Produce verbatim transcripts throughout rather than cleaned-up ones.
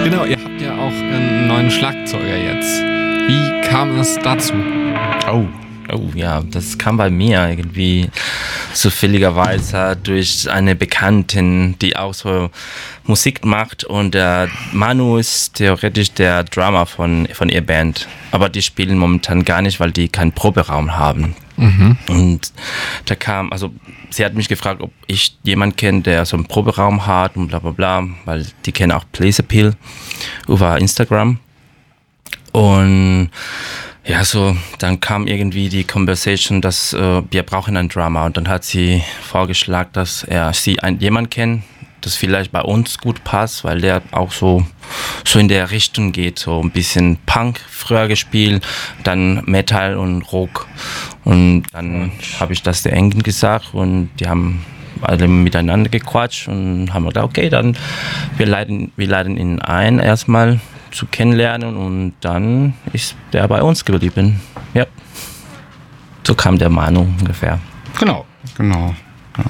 Genau, ihr habt ja auch einen neuen Schlagzeuger jetzt. Wie kam es dazu? Oh, oh ja, das kam bei mir irgendwie zufälligerweise durch eine Bekanntin, die auch so Musik macht, und der Manu ist theoretisch der Drummer von, von ihr Band, aber die spielen momentan gar nicht, weil die keinen Proberaum haben. Mhm. Und da kam, also sie hat mich gefragt, ob ich jemanden kenne, der so einen Proberaum hat und bla bla bla, weil die kennen auch Blaze Appeal über Instagram. Und ja, so, dann kam irgendwie die Conversation, dass äh, wir brauchen einen Drummer, und dann hat sie vorgeschlagen, dass er sie ein, jemand kennt, das vielleicht bei uns gut passt, weil der auch so, so in der Richtung geht, so ein bisschen Punk früher gespielt, dann Metal und Rock. Und dann habe ich das der Engen gesagt, und die haben alle miteinander gequatscht und haben gedacht, okay, dann wir leiten, wir leiten ihn ein erstmal zu kennenlernen, und dann ist der bei uns geblieben. Ja. So kam der Manu ungefähr. Genau. Genau. Ja.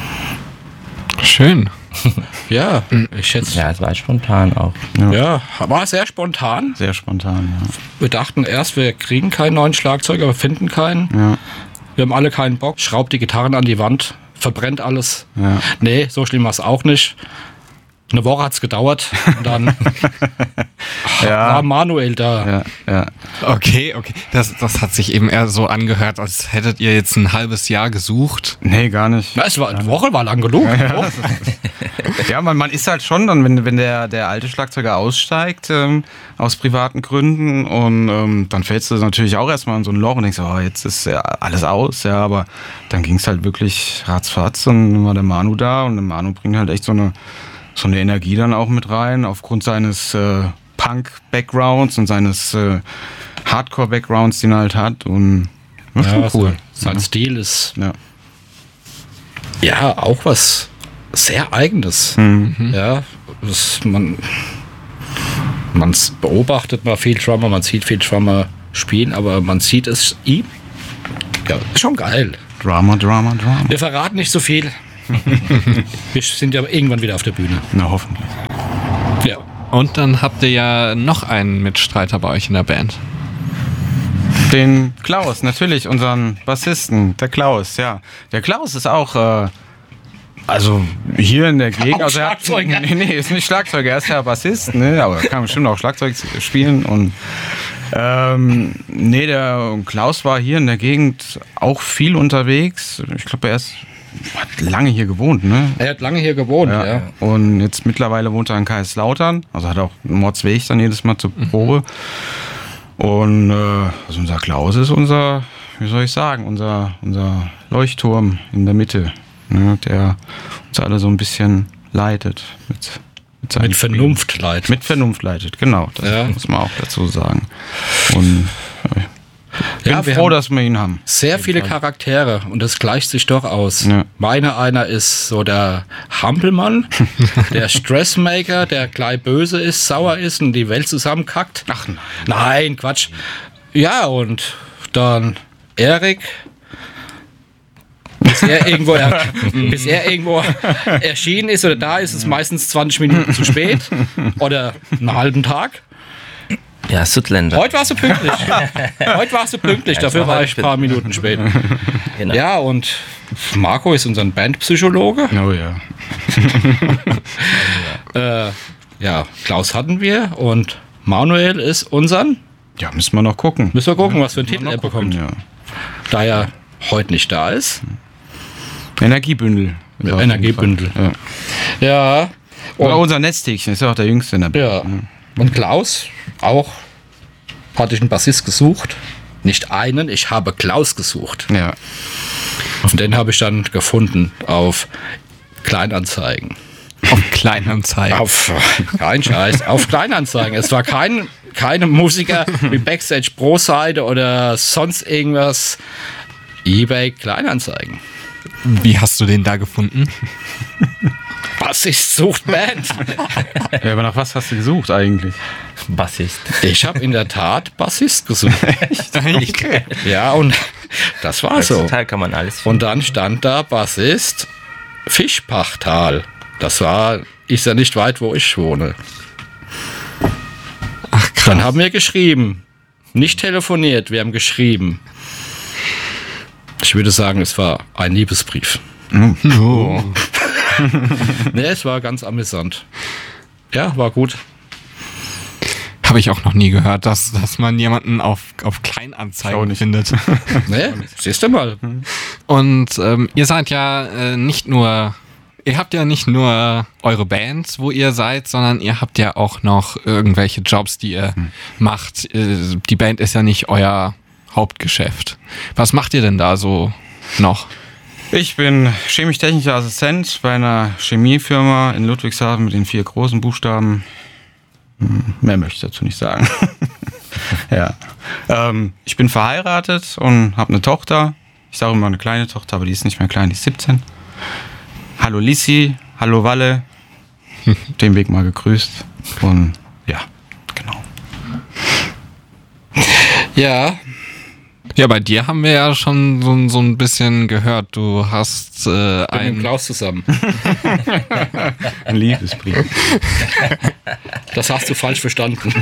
Schön. Ja, ich schätze. Ja, es war spontan auch. Ja. ja, war sehr spontan. Sehr spontan, ja. Wir dachten erst, wir kriegen keinen neuen Schlagzeuger, wir finden keinen. Ja. Wir haben alle keinen Bock. Schraubt die Gitarren an die Wand, verbrennt alles. Ja. Nee, so schlimm war es auch nicht. Eine Woche hat es gedauert, und dann ja. war Manuel da. Ja, ja. Okay, okay. Das, das hat sich eben eher so angehört, als hättet ihr jetzt ein halbes Jahr gesucht. Nee, gar nicht. Na, es war, eine Woche war lang genug. Ja, ja. ja man, man ist halt schon dann, wenn, wenn der, der alte Schlagzeuger aussteigt, ähm, aus privaten Gründen, und ähm, dann fällst du natürlich auch erstmal in so ein Loch und denkst, oh, jetzt ist ja alles aus, ja, aber dann ging es halt wirklich ratzfatz, und dann war der Manu da, und der Manu bringt halt echt so eine so eine Energie dann auch mit rein, aufgrund seines äh, Punk-Backgrounds und seines äh, Hardcore-Backgrounds, den er halt hat. Und das ist ja, schon cool. Sein ja. Stil ist ja. ja auch was sehr Eigenes. Mhm. Ja, das, man man beobachtet mal viel Drummer, man sieht viel Drummer spielen, aber man sieht es ihm. Ja, ist schon geil. Drama, Drama, Drama. Wir verraten nicht so viel. Wir sind ja irgendwann wieder auf der Bühne. Na, hoffentlich. Ja. Und dann habt ihr ja noch einen Mitstreiter bei euch in der Band. Den Klaus, natürlich, unseren Bassisten, der Klaus, ja. Der Klaus ist auch, äh, also hier in der Gegend. Auch Also er hat, Schlagzeuger. nee, nee, ist nicht Schlagzeuger, er ist ja Bassist, ne, aber er kann bestimmt auch Schlagzeug spielen. Und ähm, nee, der Klaus war hier in der Gegend auch viel unterwegs. Ich glaube, er ist hat lange hier gewohnt, ne? Er hat lange hier gewohnt, ja. ja. Und jetzt mittlerweile wohnt er in Kaiserslautern. Also hat auch einen Mordsweg dann jedes Mal zur Probe. Und äh, also unser Klaus ist unser, wie soll ich sagen, unser, unser Leuchtturm in der Mitte, ne? Der uns alle so ein bisschen leitet. Mit, mit, mit Vernunft leitet. Mit Vernunft leitet, genau. Das ja. muss man auch dazu sagen. Und äh, Ich bin ja, wir froh, haben dass wir ihn haben. Sehr viele Charaktere, und das gleicht sich doch aus. Ja. Meiner einer ist so der Hampelmann, der Stressmaker, der gleich böse ist, sauer ist und die Welt zusammenkackt. Ach nein. Nein, Quatsch. Ja, und dann Erik. Bis er, irgendwo er, bis er irgendwo erschienen ist oder da ist, ist es meistens zwanzig Minuten zu spät oder einen halben Tag. Ja, Südländer. Heute warst du pünktlich. Heute warst du pünktlich, Ja, dafür war war ich ein paar Minuten spät. Genau. Ja, und Marco ist unser Bandpsychologe. Oh ja. äh, ja, Klaus hatten wir, und Manuel ist unseren. Ja, müssen wir noch gucken. Müssen wir gucken, ja, was für einen Titel er bekommt. Ja. Da er heute nicht da ist. Energiebündel. Ja, Energiebündel. Ja. Ja. Oder Und, unser Nesthäkchen, ist ja auch der Jüngste in der ja. Band. Und Klaus, auch hatte ich einen Bassist gesucht. Nicht einen, ich habe Klaus gesucht. Ja. Und den habe ich dann gefunden auf Kleinanzeigen. Auf Kleinanzeigen. Auf, kein Scheiß, auf Kleinanzeigen. Es war kein, keine Musiker wie Backstage Pro Seite oder sonst irgendwas. eBay Kleinanzeigen. Wie hast du den da gefunden? Bassist sucht Band. Ja, aber nach was hast du gesucht eigentlich? Bassist. Ich habe in der Tat Bassist gesucht. Okay. Ja, und das war so. Heutzutage kann man alles finden. Und dann stand da Bassist Fischpachtal. Das war, ist ja nicht weit, wo ich wohne. Dann haben wir geschrieben. Nicht telefoniert, wir haben geschrieben. Ich würde sagen, es war ein Liebesbrief. Oh. Nee, es war ganz amüsant. Ja, war gut. Habe ich auch noch nie gehört, dass, dass man jemanden auf, auf Kleinanzeigen findet. Nee, siehst du mal. Und ähm, ihr seid ja äh, nicht nur, ihr habt ja nicht nur eure Bands, wo ihr seid, sondern ihr habt ja auch noch irgendwelche Jobs, die ihr hm. macht. Äh, die Band ist ja nicht euer Hauptgeschäft. Was macht ihr denn da so noch? Ich bin chemisch-technischer Assistent bei einer Chemiefirma in Ludwigshafen mit den vier großen Buchstaben. Mehr möchte ich dazu nicht sagen. Ja. Ähm, ich bin verheiratet und habe eine Tochter. Ich sage immer eine kleine Tochter, aber die ist nicht mehr klein, die ist siebzehn. Hallo Lissi, hallo Walle. Den Weg mal gegrüßt. Und ja, genau. Ja. Ja, bei dir haben wir ja schon so, so ein bisschen gehört. Du hast äh, Mit dem ein... Klaus zusammen. Ein Liebesbrief. Das hast du falsch verstanden.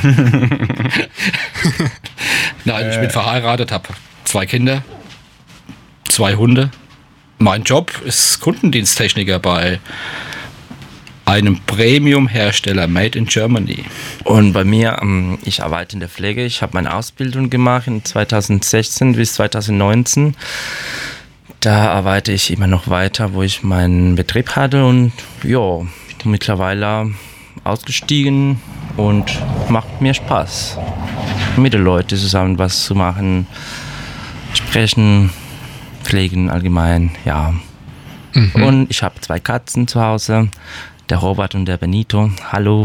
Nein, ich bin verheiratet, habe zwei Kinder, zwei Hunde. Mein Job ist Kundendiensttechniker bei einem Premium-Hersteller Made in Germany. Und bei mir, ähm, ich arbeite in der Pflege. Ich habe meine Ausbildung gemacht in zweitausendsechzehn bis zweitausendneunzehn. Da arbeite ich immer noch weiter, wo ich meinen Betrieb hatte und ja, mittlerweile ausgestiegen und macht mir Spaß, mit den Leuten zusammen was zu machen, sprechen, pflegen allgemein, ja. Mhm. Und ich habe zwei Katzen zu Hause. Der Robert und der Benito. Hallo.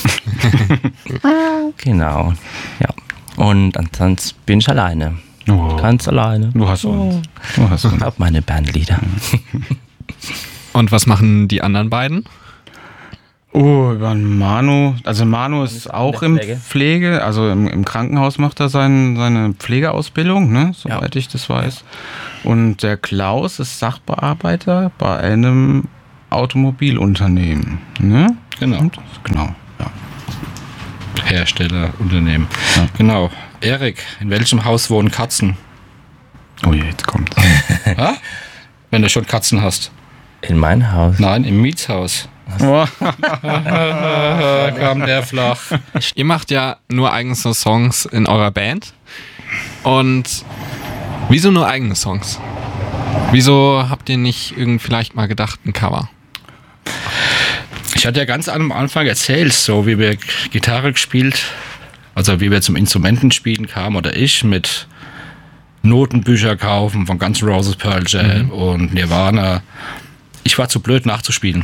Genau. Ja. Und ansonsten bin ich alleine. Oh. Ganz alleine. Du hast uns. Du hast uns. Ich habe meine Bandlieder. Und was machen die anderen beiden? Oh, über Manu. Also Manu ist auch in Pflege. Pflege, also im, im Krankenhaus macht er sein, seine Pflegeausbildung, ne, soweit ja. ich das weiß. Und der Klaus ist Sachbearbeiter bei einem Automobilunternehmen, ne? Genau. Und, genau, ja. Herstellerunternehmen. Ja. Genau. Erik, in welchem Haus wohnen Katzen? Oh je, jetzt kommt's. Ha? Wenn du schon Katzen hast. In mein Haus? Nein, im Mietshaus. Oh. Da kam der flach. Ihr macht ja nur eigene Songs in eurer Band. Und wieso nur eigene Songs? Wieso habt ihr nicht irgend vielleicht mal gedacht, ein Cover? Ich hatte ja ganz am Anfang erzählt, so wie wir Gitarre gespielt, also wie wir zum Instrumentenspielen kamen oder ich mit Notenbücher kaufen von Guns N' Roses, Pearl Jam mhm. und Nirvana. Ich war zu blöd nachzuspielen.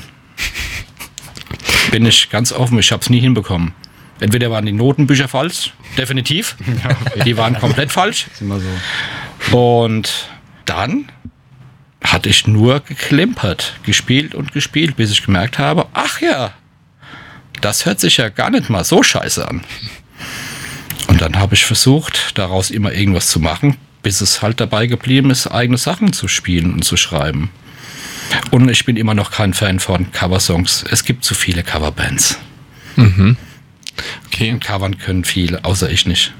Bin ich ganz offen, ich habe es nie hinbekommen. Entweder waren die Notenbücher falsch, definitiv. Ja, okay. Die waren komplett falsch. Ist immer so. Und dann hatte ich nur geklimpert, gespielt und gespielt, bis ich gemerkt habe, ach ja, das hört sich ja gar nicht mal so scheiße an. Und dann habe ich versucht, daraus immer irgendwas zu machen, bis es halt dabei geblieben ist, eigene Sachen zu spielen und zu schreiben. Und ich bin immer noch kein Fan von Coversongs. Es gibt zu viele Coverbands. Mhm. Okay. Und covern können viele, außer ich nicht.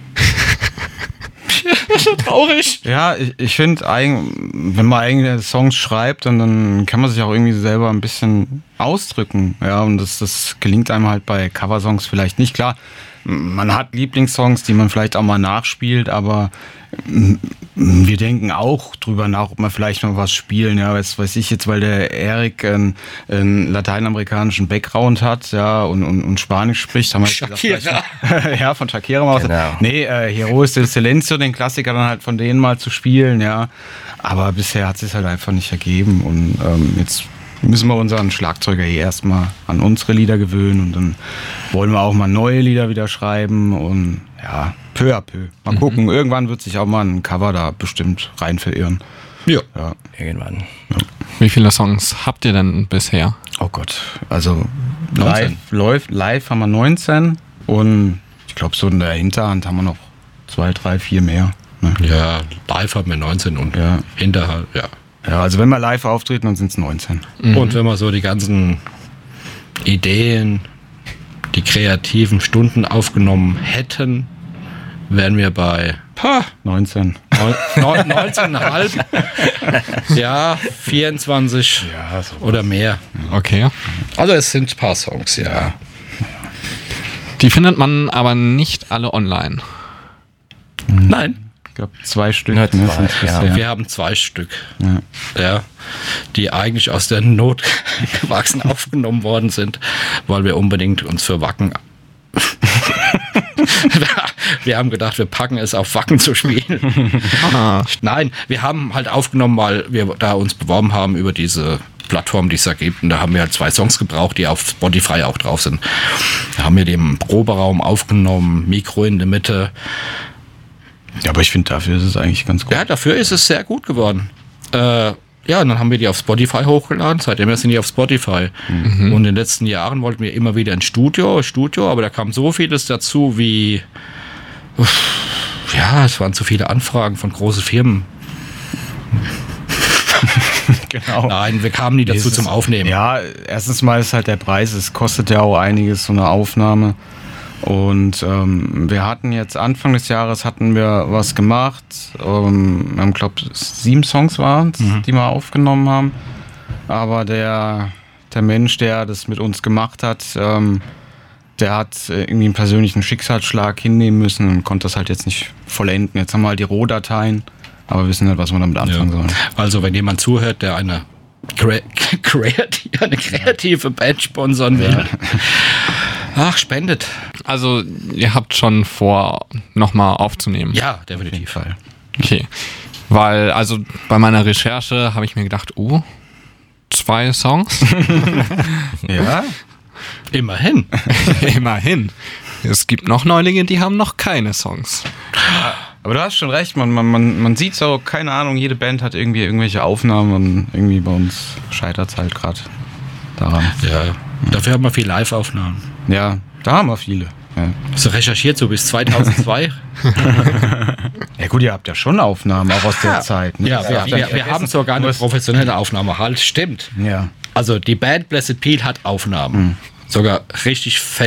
So traurig. Ja, ich, ich finde, wenn man eigene Songs schreibt, dann, dann kann man sich auch irgendwie selber ein bisschen ausdrücken. Ja, und das, das gelingt einem halt bei Coversongs vielleicht nicht. Klar, man hat Lieblingssongs, die man vielleicht auch mal nachspielt, aber wir denken auch drüber nach, ob wir vielleicht mal was spielen. Ja, weiß, weiß ich jetzt, weil der Erik einen, einen lateinamerikanischen Background hat, ja, und, und, und Spanisch spricht. Haben wir Shakira. Gesagt, ja, von Shakira mal. Genau. Nee, äh, Heroes del Silencio, den Klassiker dann halt von denen mal zu spielen, ja. Aber bisher hat es sich halt einfach nicht ergeben und ähm, jetzt müssen wir unseren Schlagzeuger hier erstmal an unsere Lieder gewöhnen und dann wollen wir auch mal neue Lieder wieder schreiben und ja, peu à peu. Mal mhm. gucken, irgendwann wird sich auch mal ein Cover da bestimmt rein verirren. Ja. ja. Irgendwann. Ja. Wie viele Songs habt ihr denn bisher? Oh Gott, also live, live, live haben wir neunzehn und ich glaube so in der Hinterhand haben wir noch zwei, drei, vier mehr. Ne? Ja, live haben wir neunzehn und ja. Hinterhand, ja. Ja, also wenn wir live auftreten, dann sind es neunzehn. Mhm. Und wenn man so die ganzen Ideen, die kreativen Stunden aufgenommen hätten, wären wir bei pah, neunzehn. neunzehn Komma fünf. Ja, vierundzwanzig Ja, so. oder mehr. Okay. Also es sind ein paar Songs, ja. Die findet man aber nicht alle online. Nein, Ich glaube, zwei Stück. Nur ne, zwei, sind ja. bisher. wir haben zwei Stück, Ja. ja, die eigentlich aus der Not gewachsen aufgenommen worden sind, weil wir unbedingt uns für Wacken wir haben gedacht, wir packen es auf Wacken zu spielen. Nein, wir haben halt aufgenommen, weil wir da uns beworben haben über diese Plattform, die es da gibt. Und da haben wir halt zwei Songs gebraucht, die auf Spotify auch drauf sind. Da haben wir den im Proberaum aufgenommen, Mikro in der Mitte. Ja, aber ich finde, dafür ist es eigentlich ganz gut. Ja, dafür ist es sehr gut geworden. Äh, ja, und dann haben wir die auf Spotify hochgeladen. Seitdem sind die auf Spotify. Mhm. Und in den letzten Jahren wollten wir immer wieder ein Studio, Studio, aber da kam so vieles dazu wie, ja, es waren zu viele Anfragen von großen Firmen. Genau. Nein, wir kamen nie dazu Es zum ist- Aufnehmen. Ja, erstens mal ist halt der Preis, es kostet ja auch einiges, so eine Aufnahme. Und ähm, wir hatten jetzt Anfang des Jahres hatten wir was gemacht. Ähm, wir haben, glaube ich, sieben Songs waren es, Mhm. die wir aufgenommen haben. Aber der, der Mensch, der das mit uns gemacht hat, ähm, der hat äh, irgendwie einen persönlichen Schicksalsschlag hinnehmen müssen und konnte das halt jetzt nicht vollenden. Jetzt haben wir halt die Rohdateien, aber wissen nicht, was wir damit anfangen Ja. sollen. Also wenn jemand zuhört, der eine, Cre Creati eine kreative Band sponsern will, ach, spendet. Also ihr habt schon vor, nochmal aufzunehmen. Ja, definitiv. Fall. Okay. Weil, also bei meiner Recherche habe ich mir gedacht, oh, zwei Songs? Ja, Immerhin. Immerhin. Es gibt noch Neulinge, die haben noch keine Songs. aber du hast schon recht, man, man, man, man sieht so, keine Ahnung, jede Band hat irgendwie irgendwelche Aufnahmen und irgendwie bei uns scheitert es halt gerade daran. Ja, dafür haben wir viel Live-Aufnahmen. Ja, da haben wir viele. Ja. Hast du recherchiert, so bis zweitausendzwei? Ja gut, ihr habt ja schon Aufnahmen, auch aus der Zeit. Ne? Ja, Das wir, darf man wir, nicht wir haben vergessen. sogar eine Du hast- professionelle Aufnahme. Halt, stimmt. Ja. Also die Band Blessed Peel hat Aufnahmen. Sogar richtig fett.